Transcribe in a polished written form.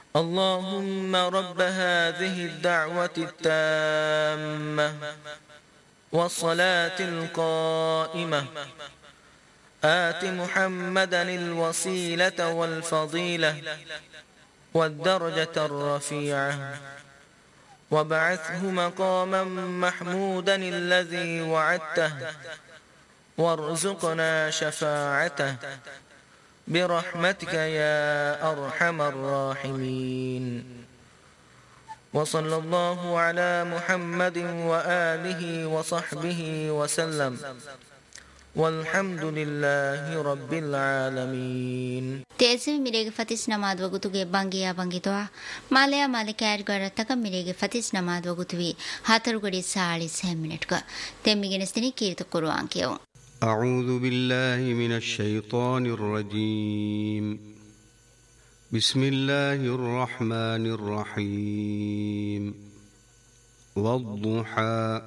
اللهم رب هذه الدعوة التامة والصلاة القائمة آت محمدا الوسيلة والفضيلة والدرجة الرفيعة وابعثه مقاما محمودا الذي وعدته وارزقنا شفاعته برحمتك يا أرحم الراحمين. وصلى الله على محمد وآله وصحبه وسلم والحمد لله رب العالمين. تأسيم ميريج فتيس نماذ وقتوجي بانجيا بانجيتوا ماليا مالكير غرتك ميريج فتيس نماذ وقتوي هاترغري سالي 7 منتك تميجنستني كيرت قرآن كيو. أعوذ بالله من الشيطان الرجيم. بسم الله الرحمن الرحيم. والضحى